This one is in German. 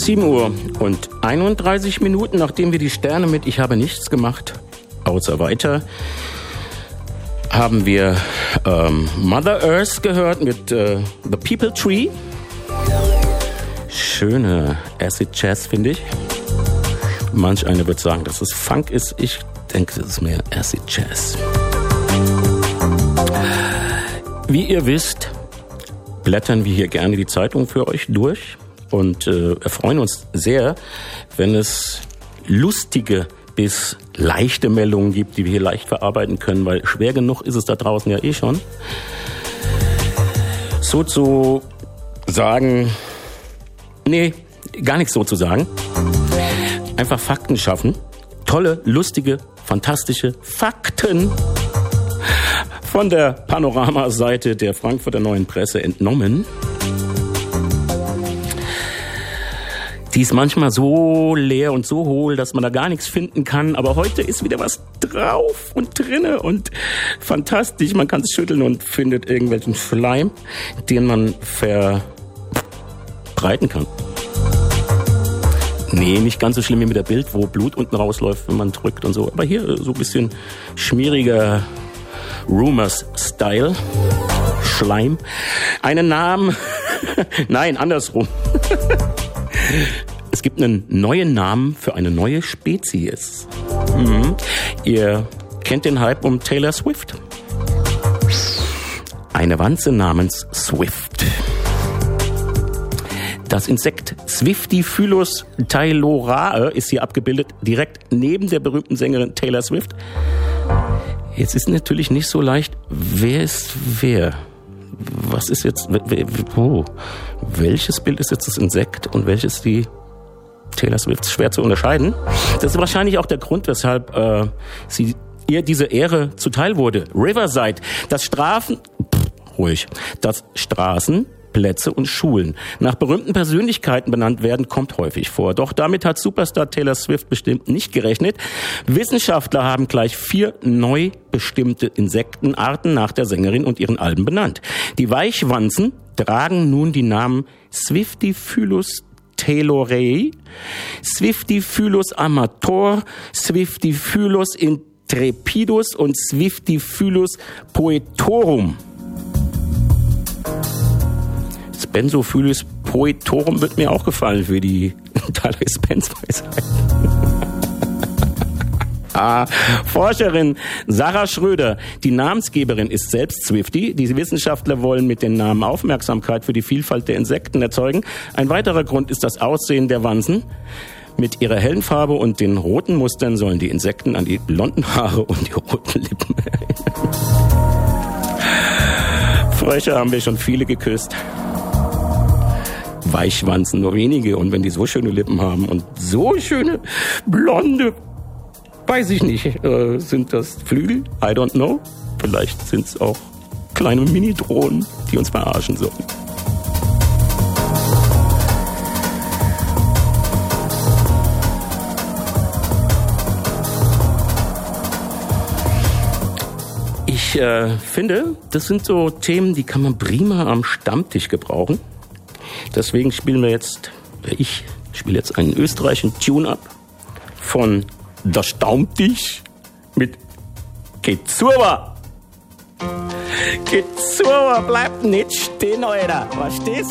7 Uhr und 31 Minuten, nachdem wir die Sterne mit Ich habe nichts gemacht, außer weiter, haben wir Mother Earth gehört mit The People Tree. Schöne Acid Jazz, finde ich. Manch einer wird sagen, dass es Funk ist. Ich denke, es ist mehr Acid Jazz. Wie ihr wisst, blättern wir hier gerne die Zeitung für euch durch und erfreuen uns sehr, wenn es lustige bis leichte Meldungen gibt, die wir hier leicht verarbeiten können, weil schwer genug ist es da draußen ja eh schon. So zu sagen, nee, gar nichts so zu sagen. Einfach Fakten schaffen. Tolle, lustige, fantastische Fakten von der Panoramaseite der Frankfurter Neuen Presse entnommen. Die ist manchmal so leer und so hohl, dass man da gar nichts finden kann. Aber heute ist wieder was drauf und drinne und fantastisch. Man kann es schütteln und findet irgendwelchen Schleim, den man verbreiten kann. Nee, nicht ganz so schlimm wie mit der Bild, wo Blut unten rausläuft, wenn man drückt und so. Aber hier so ein bisschen schmieriger Rumors-Style. Schleim. Einen Namen. Nein, andersrum. Es gibt einen neuen Namen für eine neue Spezies. Ihr kennt den Hype um Taylor Swift. Eine Wanze namens Swift. Das Insekt Swiftifylus taylorae ist hier abgebildet, direkt neben der berühmten Sängerin Taylor Swift. Jetzt ist natürlich nicht so leicht, wer ist wer? Was ist jetzt, welches Bild ist jetzt das Insekt und welches die Taylor Swift? Schwer zu unterscheiden. Das ist wahrscheinlich auch der Grund, weshalb ihr diese Ehre zuteil wurde. Riverside, das Straßen, Plätze und Schulen nach berühmten Persönlichkeiten benannt werden, kommt häufig vor. Doch damit hat Superstar Taylor Swift bestimmt nicht gerechnet. Wissenschaftler haben gleich 4 neu bestimmte Insektenarten nach der Sängerin und ihren Alben benannt. Die Weichwanzen tragen nun die Namen Swiftifylus taylorae, Swiftifylus amator, Swiftifylus intrepidus und Swiftifylus poetorum. Benzophylus poetorum wird mir auch gefallen für die Tyler Spence-Weisheit. Forscherin Sarah Schröder, die Namensgeberin, ist selbst Swiftie. Die Wissenschaftler wollen mit den Namen Aufmerksamkeit für die Vielfalt der Insekten erzeugen. Ein weiterer Grund ist das Aussehen der Wanzen. Mit ihrer hellen Farbe und den roten Mustern sollen die Insekten an die blonden Haare und die roten Lippen erinnern. Frösche haben wir schon viele geküsst. Weichwanzen nur wenige, und wenn die so schöne Lippen haben und so schöne blonde, weiß ich nicht, sind das Flügel? I don't know. Vielleicht sind es auch kleine Mini-Drohnen, die uns verarschen sollen. Ich finde, das sind so Themen, die kann man prima am Stammtisch gebrauchen. Deswegen ich spiele jetzt einen österreichischen Tune-Up von Der Stammtisch mit Gezurwa. Gezurwa, bleibt nicht stehen, Alter. Verstehst?